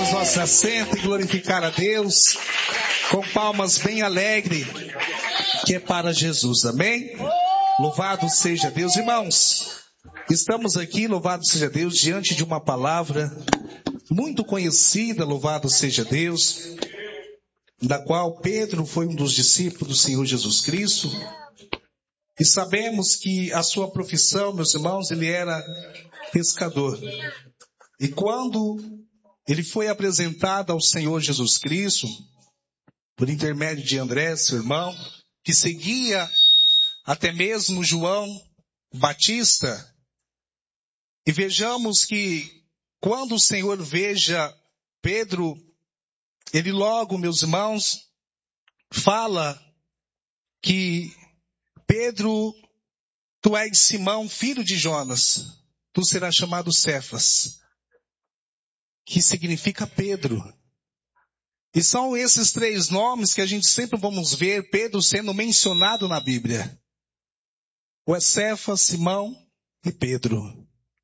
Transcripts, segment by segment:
tomar nosso assento e glorificar a Deus com palmas bem alegres, que é para Jesus, amém? Louvado seja Deus. Irmãos, estamos aqui, louvado seja Deus, diante de uma palavra muito conhecida, louvado seja Deus, da qual Pedro foi um dos discípulos do Senhor Jesus Cristo. E sabemos que a sua profissão, meus irmãos, ele era pescador. E quando ele foi apresentado ao Senhor Jesus Cristo, por intermédio de André, seu irmão, que seguia até mesmo João Batista, e vejamos que quando o Senhor veja Pedro, ele logo, meus irmãos, fala que Pedro, tu és Simão, filho de Jonas, tu serás chamado Cefas, que significa Pedro. E são esses três nomes que a gente sempre vamos ver Pedro sendo mencionado na Bíblia. O é Cefas, Simão e Pedro.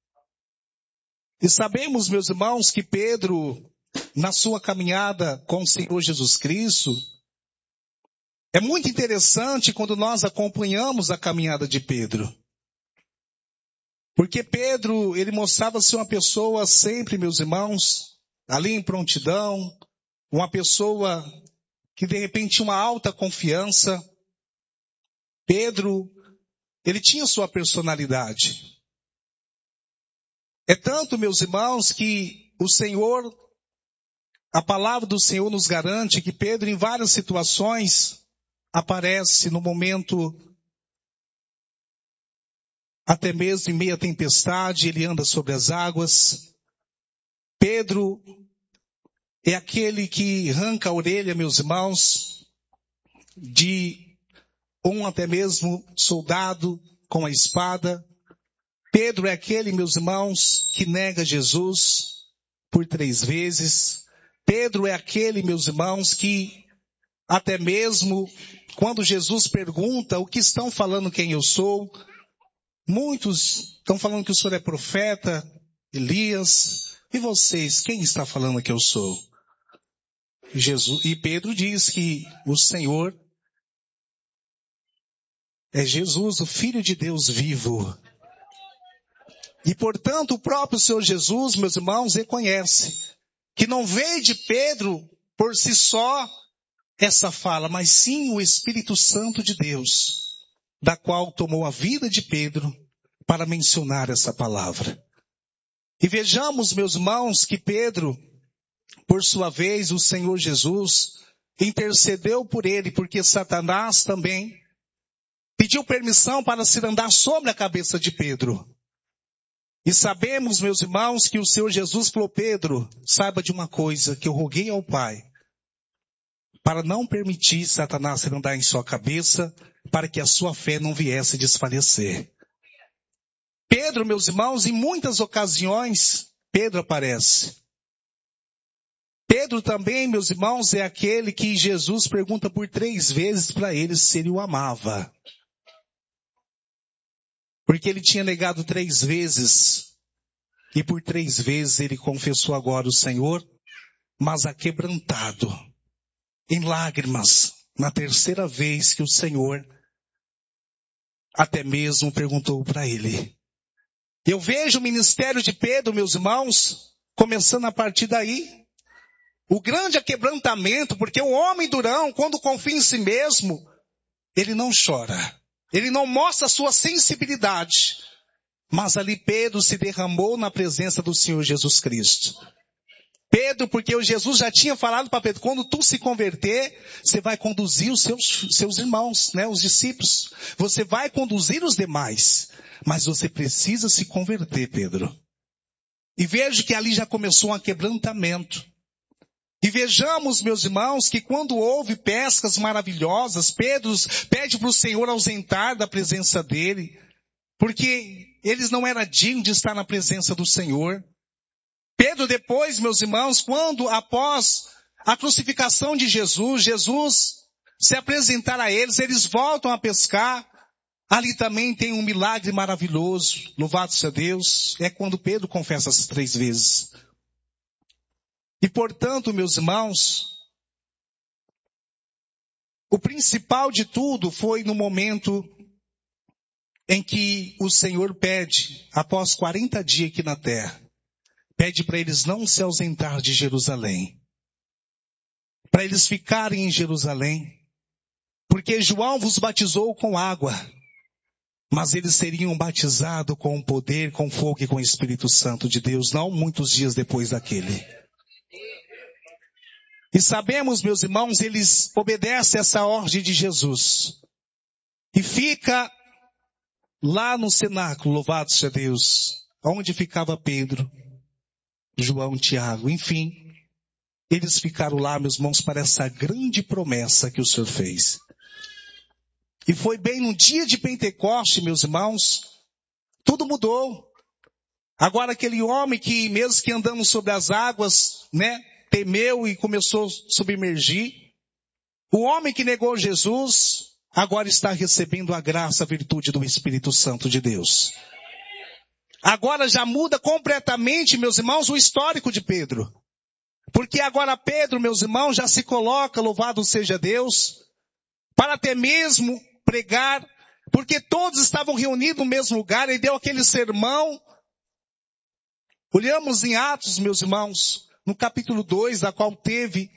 E sabemos, meus irmãos, que Pedro, na sua caminhada com o Senhor Jesus Cristo, é muito interessante quando nós acompanhamos a caminhada de Pedro. Porque Pedro, ele mostrava ser uma pessoa sempre, meus irmãos, ali em prontidão, uma pessoa que de repente tinha uma alta confiança. Pedro, ele tinha sua personalidade. É tanto, meus irmãos, que o Senhor, a palavra do Senhor nos garante que Pedro, em várias situações, aparece no momento, até mesmo em meio à tempestade, ele anda sobre as águas. Pedro é aquele que arranca a orelha, meus irmãos, de um até mesmo soldado com a espada. Pedro é aquele, meus irmãos, que nega Jesus por 3 vezes. Pedro é aquele, meus irmãos, que até mesmo quando Jesus pergunta o que estão falando quem eu sou, muitos estão falando que o Senhor é profeta, Elias. E vocês, quem está falando que eu sou? Jesus. E Pedro diz que o Senhor é Jesus, o Filho de Deus vivo. E portanto o próprio Senhor Jesus, meus irmãos, reconhece que não veio de Pedro por si só essa fala, mas sim o Espírito Santo de Deus, da qual tomou a vida de Pedro para mencionar essa palavra. E vejamos, meus irmãos, que Pedro, por sua vez, o Senhor Jesus intercedeu por ele, porque Satanás também pediu permissão para se andar sobre a cabeça de Pedro. E sabemos, meus irmãos, que o Senhor Jesus falou: Pedro, saiba de uma coisa, que eu roguei ao Pai, para não permitir Satanás se andar em sua cabeça, para que a sua fé não viesse desfalecer. Pedro, meus irmãos, em muitas ocasiões, Pedro aparece. Pedro também, meus irmãos, é aquele que Jesus pergunta por 3 vezes para ele se ele o amava. Porque ele tinha negado 3 vezes. E por 3 vezes ele confessou agora o Senhor, mas aquebrantado, em lágrimas, na 3ª vez que o Senhor até mesmo perguntou para ele. Eu vejo o ministério de Pedro, meus irmãos, começando a partir daí. O grande aquebrantamento, porque o homem durão, quando confia em si mesmo, ele não chora. Ele não mostra a sua sensibilidade. Mas ali Pedro se derramou na presença do Senhor Jesus Cristo. Pedro, porque o Jesus já tinha falado para Pedro, quando tu se converter, você vai conduzir os seus irmãos, né, os discípulos. Você vai conduzir os demais. Mas você precisa se converter, Pedro. E vejo que ali já começou um aquebrantamento. E vejamos, meus irmãos, que quando houve pescas maravilhosas, Pedro pede para o Senhor ausentar da presença dele, porque eles não eram dignos de estar na presença do Senhor. Pedro depois, meus irmãos, quando após a crucificação de Jesus se apresentar a eles, eles voltam a pescar. Ali também tem um milagre maravilhoso, louvado seja Deus, é quando Pedro confessa as 3 vezes. E portanto, meus irmãos, o principal de tudo foi no momento em que o Senhor pede, após 40 dias aqui na terra, pede para eles não se ausentar de Jerusalém, para eles ficarem em Jerusalém, porque João vos batizou com água, mas eles seriam batizados com poder, com fogo e com o Espírito Santo de Deus, não muitos dias depois daquele. E sabemos, meus irmãos, eles obedecem essa ordem de Jesus. E fica lá no cenáculo, louvado seja Deus, onde ficava Pedro, João, Tiago, enfim. Eles ficaram lá, meus irmãos, para essa grande promessa que o Senhor fez. E foi bem no dia de Pentecoste, meus irmãos, tudo mudou. Agora aquele homem que, mesmo que andando sobre as águas, temeu e começou a submergir. O homem que negou Jesus, agora está recebendo a graça, a virtude do Espírito Santo de Deus. Agora já muda completamente, meus irmãos, o histórico de Pedro. Porque agora Pedro, meus irmãos, já se coloca, louvado seja Deus, para até mesmo pregar, porque todos estavam reunidos no mesmo lugar, e deu aquele sermão. Olhamos em Atos, meus irmãos, no capítulo 2, da qual teve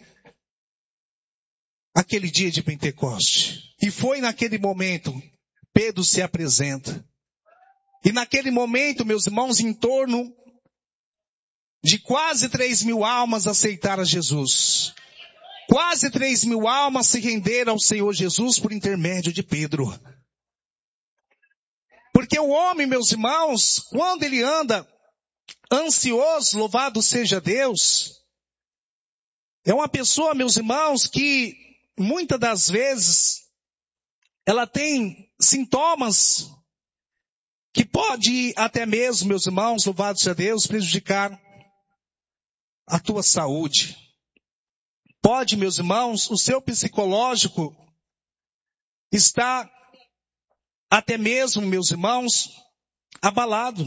aquele dia de Pentecoste. E foi naquele momento, Pedro se apresenta. E naquele momento, meus irmãos, em torno de quase 3.000 almas aceitaram Jesus. Quase 3.000 almas se renderam ao Senhor Jesus por intermédio de Pedro. Porque o homem, meus irmãos, quando ele anda ansioso, louvado seja Deus, é uma pessoa, meus irmãos, que muitas das vezes ela tem sintomas que pode até mesmo, meus irmãos, louvado seja Deus, prejudicar a tua saúde. Pode, meus irmãos, o seu psicológico está até mesmo, meus irmãos, abalado.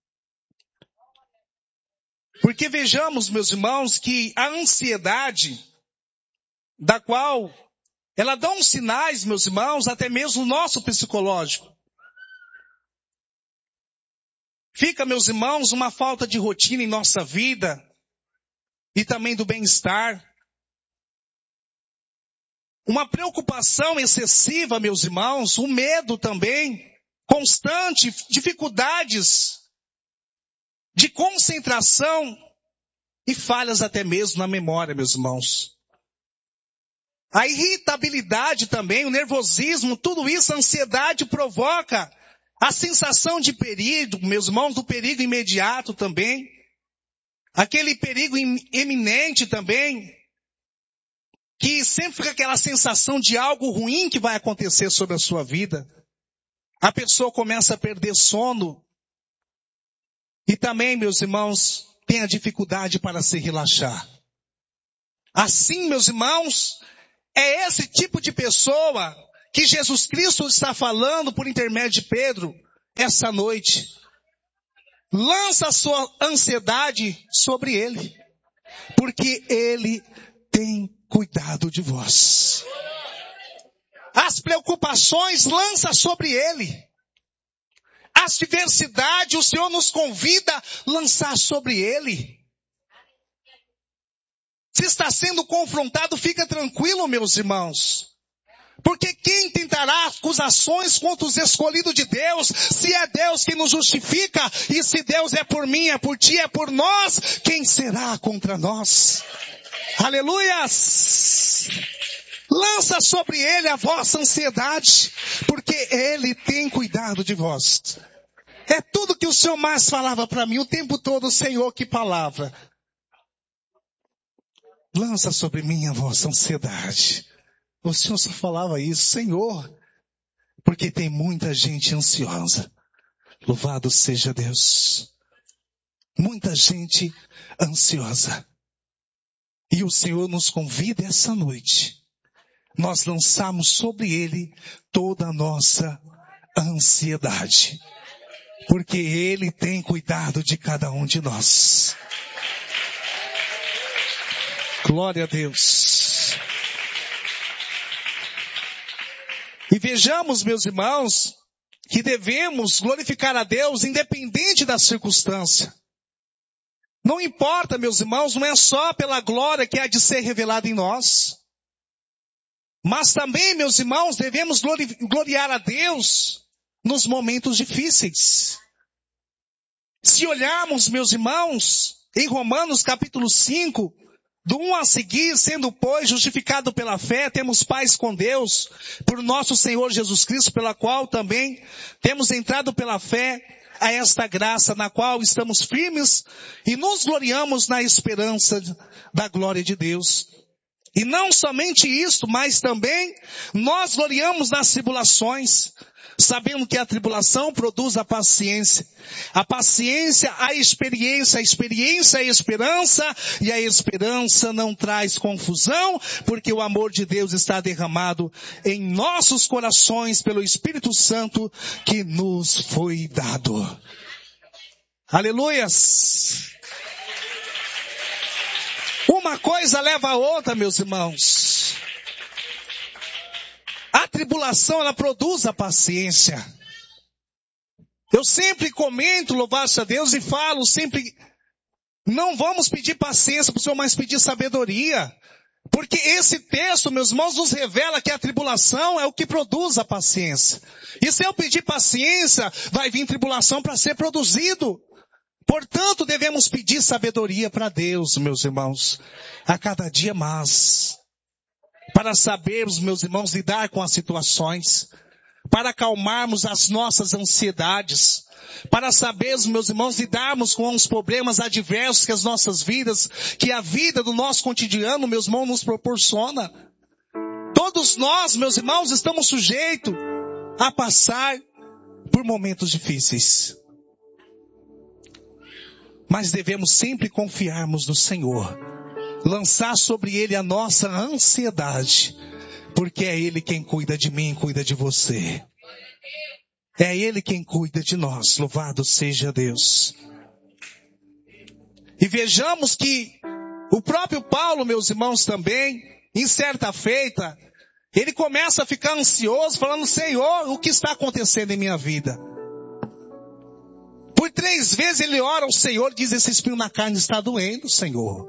Porque vejamos, meus irmãos, que a ansiedade, da qual ela dá uns sinais, meus irmãos, até mesmo o nosso psicológico. Fica, meus irmãos, uma falta de rotina em nossa vida e também do bem-estar. Uma preocupação excessiva, meus irmãos, o medo também, constante, dificuldades de concentração e falhas até mesmo na memória, meus irmãos. A irritabilidade também, o nervosismo, tudo isso, a ansiedade provoca a sensação de perigo, meus irmãos, do perigo imediato também. Aquele perigo iminente também, que sempre fica aquela sensação de algo ruim que vai acontecer sobre a sua vida. A pessoa começa a perder sono. E também, meus irmãos, tem a dificuldade para se relaxar. Assim, meus irmãos, é esse tipo de pessoa que Jesus Cristo está falando por intermédio de Pedro essa noite. Lança a sua ansiedade sobre ele, porque ele tem cuidado de vós. As preocupações lança sobre ele. As diversidades, o Senhor nos convida a lançar sobre ele. Se está sendo confrontado, fica tranquilo, meus irmãos. Porque quem tentará acusações contra os escolhidos de Deus, se é Deus que nos justifica, e se Deus é por mim, é por ti, é por nós, quem será contra nós? Aleluias! Lança sobre ele a vossa ansiedade, porque ele tem cuidado de vós. É tudo que o Senhor mais falava para mim o tempo todo, Senhor, que palavra. Lança sobre mim a vossa ansiedade. O Senhor só falava isso, Senhor, porque tem muita gente ansiosa. Louvado seja Deus. Muita gente ansiosa. E o Senhor nos convida essa noite. Nós lançamos sobre ele toda a nossa ansiedade. Porque ele tem cuidado de cada um de nós. Glória a Deus. E vejamos, meus irmãos, que devemos glorificar a Deus independente da circunstância. Não importa, meus irmãos, não é só pela glória que há de ser revelada em nós. Mas também, meus irmãos, devemos gloriar a Deus nos momentos difíceis. Se olharmos, meus irmãos, em Romanos capítulo 5, do 1 a seguir, sendo, pois, justificado pela fé, temos paz com Deus, por nosso Senhor Jesus Cristo, pela qual também temos entrado pela fé a esta graça, na qual estamos firmes e nos gloriamos na esperança da glória de Deus. E não somente isto, mas também nós gloriamos nas tribulações, sabendo que a tribulação produz a paciência a experiência a esperança, e a esperança não traz confusão, porque o amor de Deus está derramado em nossos corações pelo Espírito Santo que nos foi dado. Aleluias! Uma coisa leva a outra, meus irmãos. A tribulação, ela produz a paciência. Eu sempre comento, louvado a Deus, e falo sempre, não vamos pedir paciência para o Senhor, mas pedir sabedoria. Porque esse texto, meus irmãos, nos revela que a tribulação é o que produz a paciência. E se eu pedir paciência, vai vir tribulação para ser produzido. Portanto, devemos pedir sabedoria para Deus, meus irmãos, a cada dia mais. Para sabermos, meus irmãos, lidar com as situações, para acalmarmos as nossas ansiedades, para sabermos, meus irmãos, lidarmos com os problemas adversos que as nossas vidas, que a vida do nosso cotidiano, meus irmãos, nos proporciona. Todos nós, meus irmãos, estamos sujeitos a passar por momentos difíceis. Mas devemos sempre confiarmos no Senhor, lançar sobre Ele a nossa ansiedade, porque é Ele quem cuida de mim, cuida de você. É Ele quem cuida de nós, louvado seja Deus. E vejamos que o próprio Paulo, meus irmãos, também, em certa feita, ele começa a ficar ansioso, falando, Senhor, o que está acontecendo em minha vida? Por 3 vezes ele ora ao Senhor, diz, esse espinho na carne está doendo, Senhor.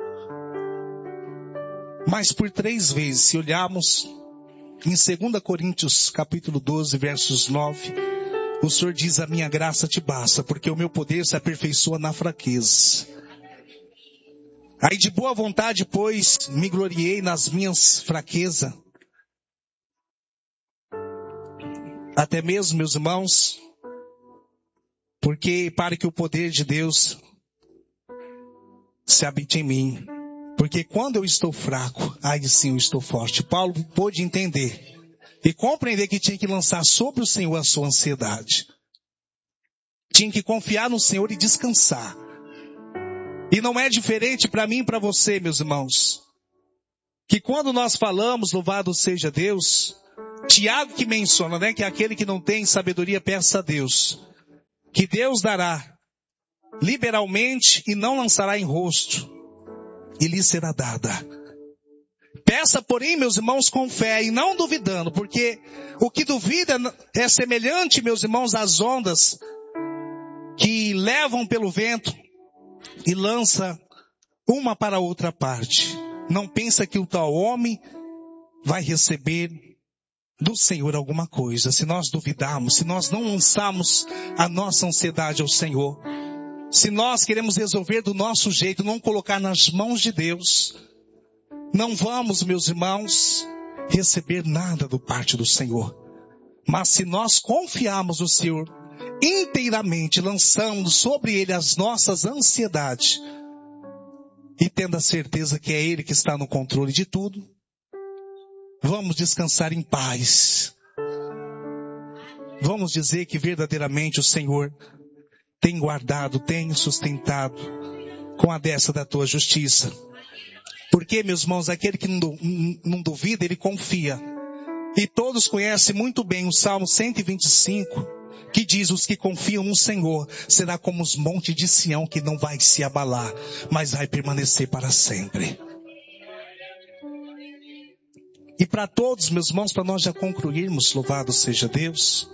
Mas por 3 vezes, se olharmos em 2 Coríntios capítulo 12, versos 9, o Senhor diz, a minha graça te basta, porque o meu poder se aperfeiçoa na fraqueza. Aí de boa vontade, pois, me gloriei nas minhas fraquezas. Até mesmo, meus irmãos, porque para que o poder de Deus se habite em mim. Porque quando eu estou fraco, aí sim eu estou forte. Paulo pôde entender e compreender que tinha que lançar sobre o Senhor a sua ansiedade. Tinha que confiar no Senhor e descansar. E não é diferente para mim e para você, meus irmãos. Que quando nós falamos, louvado seja Deus, Tiago que menciona, né, que aquele que não tem sabedoria peça a Deus, que Deus dará liberalmente e não lançará em rosto, e lhe será dada. Peça, porém, meus irmãos, com fé e não duvidando, porque o que duvida é semelhante, meus irmãos, às ondas que levam pelo vento e lança uma para a outra parte. Não pensa que o tal homem vai receber do Senhor alguma coisa. Se nós duvidarmos, se nós não lançarmos a nossa ansiedade ao Senhor, se nós queremos resolver do nosso jeito, não colocar nas mãos de Deus, não vamos, meus irmãos, receber nada do parte do Senhor. Mas se nós confiarmos no Senhor inteiramente, lançamos sobre Ele as nossas ansiedades, e tendo a certeza que é Ele que está no controle de tudo, vamos descansar em paz. Vamos dizer que verdadeiramente o Senhor tem guardado, tem sustentado com a destra da tua justiça. Porque, meus irmãos, aquele que não duvida, ele confia. E todos conhecem muito bem o Salmo 125, que diz, os que confiam no Senhor será como os montes de Sião, que não vai se abalar, mas vai permanecer para sempre. E para todos, meus irmãos, para nós já concluirmos, louvado seja Deus,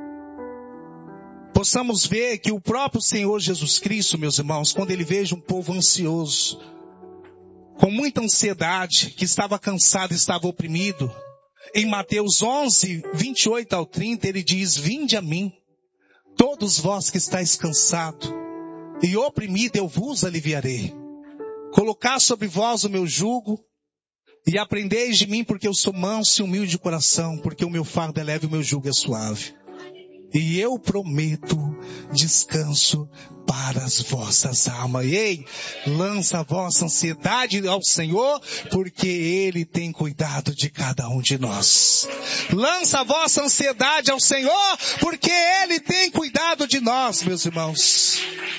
possamos ver que o próprio Senhor Jesus Cristo, meus irmãos, quando Ele veja um povo ansioso, com muita ansiedade, que estava cansado, estava oprimido, em Mateus 11, 28 ao 30, Ele diz: vinde a mim, todos vós que estáis cansados e oprimidos, eu vos aliviarei. Colocai sobre vós o meu jugo e aprendeis de mim, porque eu sou manso e humilde de coração, porque o meu fardo é leve e o meu jugo é suave. E eu prometo descanso para as vossas almas. Ei, lança a vossa ansiedade ao Senhor, porque Ele tem cuidado de cada um de nós. Lança a vossa ansiedade ao Senhor, porque Ele tem cuidado de nós, meus irmãos.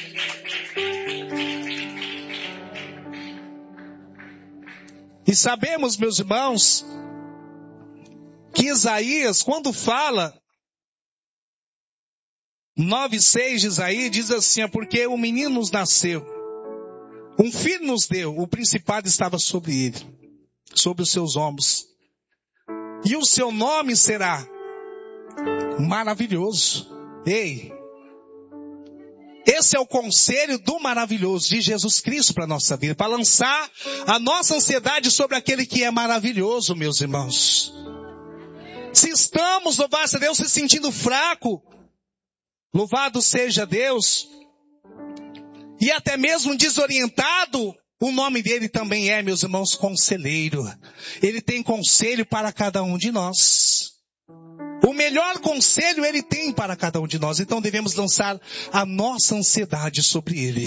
E sabemos, meus irmãos, que Isaías, quando fala 9:6 de Isaías, diz assim: porque um menino nos nasceu, um filho nos deu, o principado estava sobre ele, sobre os seus ombros. E o seu nome será Maravilhoso. Ei, esse é o conselho do maravilhoso de Jesus Cristo para a nossa vida, para lançar a nossa ansiedade sobre aquele que é maravilhoso, meus irmãos. Se estamos, louvado a Deus, se sentindo fraco, louvado seja Deus, e até mesmo desorientado, o nome dele também é, meus irmãos, Conselheiro. Ele tem conselho para cada um de nós. O melhor conselho ele tem para cada um de nós. Então devemos lançar a nossa ansiedade sobre ele.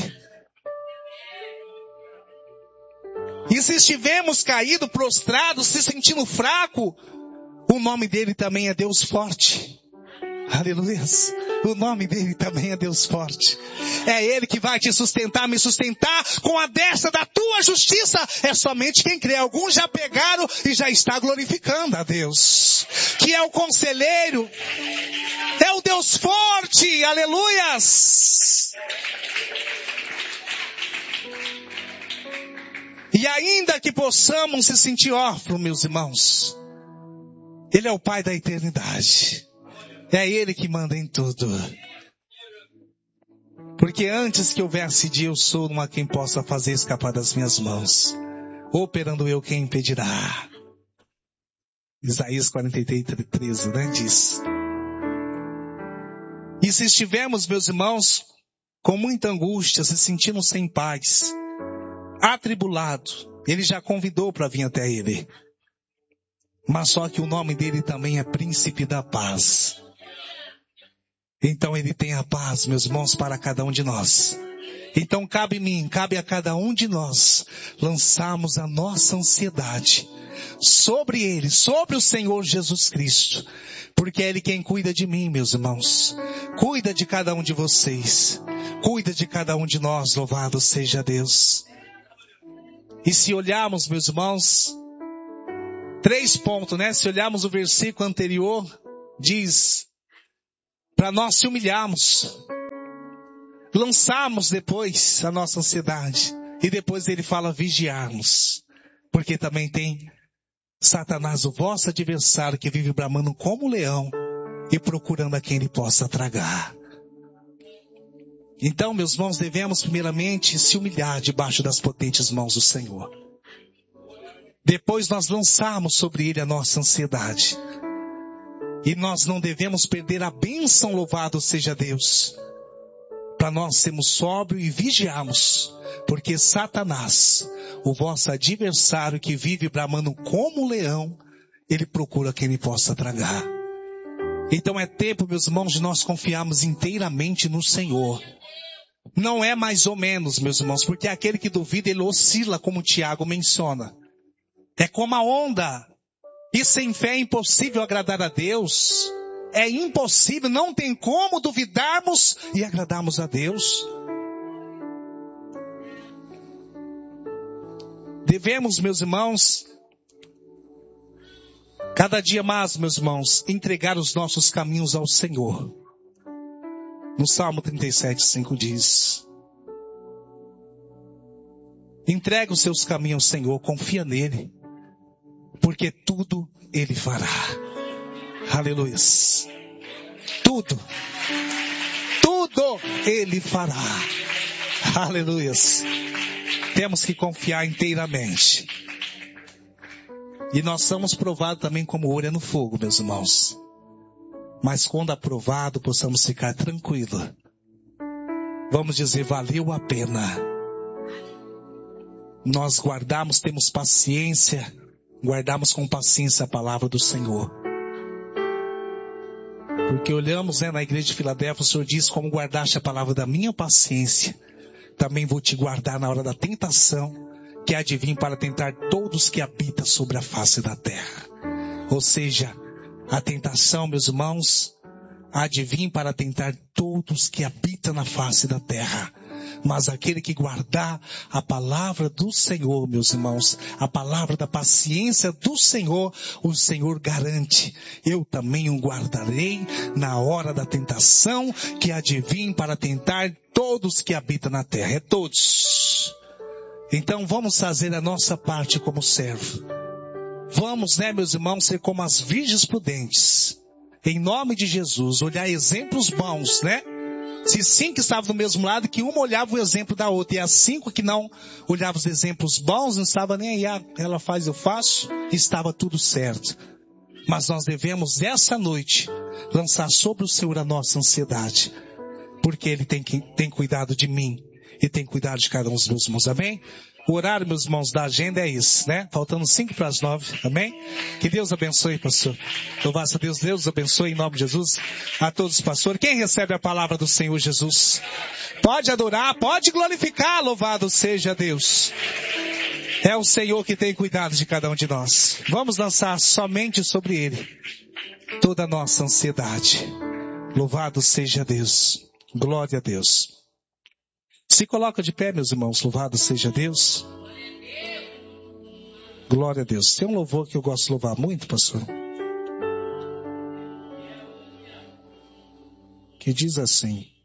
E se estivermos caídos, prostrados, se sentindo fraco, o nome dele também é Deus Forte. Aleluia. O nome dele também é Deus Forte. É Ele que vai te sustentar, me sustentar com a destra da tua justiça. É somente quem crê. Alguns já pegaram e já está glorificando a Deus, que é o Conselheiro, é o Deus Forte. Aleluias. E ainda que possamos se sentir órfãos, meus irmãos, Ele é o Pai da eternidade. É Ele que manda em tudo. Porque antes que houvesse dia, eu sou uma quem possa fazer escapar das minhas mãos. Operando eu, quem impedirá? Isaías 43:13, né? Diz. E se estivermos, meus irmãos, com muita angústia, se sentindo sem paz, atribulado, Ele já convidou para vir até Ele. Mas só que o nome dele também é Príncipe da Paz. Então Ele tem a paz, meus irmãos, para cada um de nós. Então cabe a mim, cabe a cada um de nós, lançarmos a nossa ansiedade sobre Ele, sobre o Senhor Jesus Cristo. Porque é Ele quem cuida de mim, meus irmãos. Cuida de cada um de vocês. Cuida de cada um de nós, louvado seja Deus. E se olharmos, meus irmãos, 3 pontos, né? Se olharmos o versículo anterior, diz para nós se humilharmos, lançarmos depois a nossa ansiedade, e depois ele fala vigiarmos, porque também tem Satanás, o vosso adversário, que vive bramando como leão e procurando a quem ele possa tragar. Então, meus irmãos, devemos primeiramente se humilhar debaixo das potentes mãos do Senhor. Depois nós lançarmos sobre ele a nossa ansiedade. E nós não devemos perder a bênção, louvado seja Deus, para nós sermos sóbrios e vigiarmos, porque Satanás, o vosso adversário que vive bramando como leão, ele procura quem ele possa tragar. Então é tempo, meus irmãos, de nós confiarmos inteiramente no Senhor. Não é mais ou menos, meus irmãos, porque aquele que duvida, ele oscila, como o Tiago menciona. É como a onda. E sem fé é impossível agradar a Deus. É impossível, não tem como duvidarmos e agradarmos a Deus. Devemos, meus irmãos, cada dia mais, meus irmãos, entregar os nossos caminhos ao Senhor. No Salmo 37:5 diz: entrega os seus caminhos ao Senhor, confia nele. porque tudo Ele fará. Aleluia. Tudo Ele fará. Aleluia. Temos que confiar inteiramente. E nós somos provados também como ouro no fogo, meus irmãos. Mas quando aprovado, possamos ficar tranquilos. Vamos dizer, valeu a pena. Nós guardamos, temos paciência, guardamos com paciência a palavra do Senhor. Porque olhamos, na igreja de Filadélfia, o Senhor diz, como guardaste a palavra da minha paciência, também vou te guardar na hora da tentação, que há de vir para tentar todos que habitam sobre a face da terra. Ou seja, a tentação, meus irmãos, há de vir para tentar todos que habitam na face da terra. Mas aquele que guardar a palavra do Senhor, meus irmãos, a palavra da paciência do Senhor, o Senhor garante, eu também o guardarei na hora da tentação, que há de vir para tentar todos que habitam na terra. É todos. Então vamos fazer a nossa parte como servo. Vamos, meus irmãos, ser como as virgens prudentes. Em nome de Jesus, olhar exemplos bons, Se 5 estavam do mesmo lado, que uma olhava o exemplo da outra. E as 5 que não olhavam os exemplos bons, não estava nem aí. Ela faz, eu faço. E estava tudo certo. Mas nós devemos, essa noite, lançar sobre o Senhor a nossa ansiedade. Porque Ele tem cuidado de mim. E tem cuidado de cada um dos meus irmãos. Amém? O horário, meus irmãos, da agenda é esse, Faltando 5 para as 9. Amém? Que Deus abençoe, pastor. Louvado a Deus. Deus abençoe em nome de Jesus a todos, pastor. Quem recebe a palavra do Senhor Jesus? Pode adorar, pode glorificar. Louvado seja Deus. É o Senhor que tem cuidado de cada um de nós. Vamos lançar somente sobre Ele toda a nossa ansiedade. Louvado seja Deus. Glória a Deus. Se coloca de pé, meus irmãos, louvado seja Deus. Glória a Deus. Tem um louvor que eu gosto de louvar muito, pastor, que diz assim: